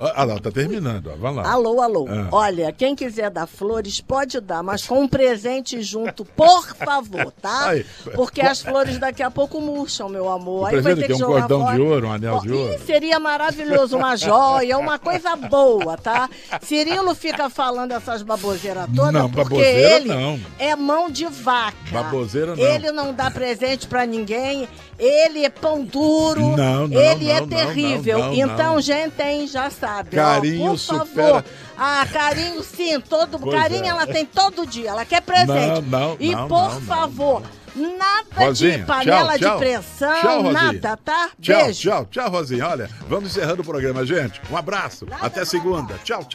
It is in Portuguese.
Ah, não, tá terminando, ó. Vamos lá. Alô, alô. Olha, quem quiser dar flores, pode dar, mas com um presente junto, por favor, tá? Aí. Porque as flores daqui a pouco murcham, meu amor. Aí vai presente ter que que é um jogar cordão fora. de ouro, um anel de Ih, ouro. seria maravilhoso, uma joia, uma coisa boa, tá? Cirilo fica falando essas baboseiras todas Não, porque baboseira ele não. é mão de vaca. Baboseira não. Ele não dá presente pra ninguém, ele é pão duro, Não, ele é não, terrível. não, então, não. gente, hein, já sabe. Carinho ó, por supera- favor. Ah, carinho sim, carinho é. ela tem todo dia, ela quer presente. E por favor, nada Rosinha, de panela tchau. de pressão, Tchau, Rosinha. nada, tá? Tchau, Beijo. tchau, Rosinha. Olha, vamos encerrando o programa, gente. Um abraço. Até segunda. Tchau, tchau.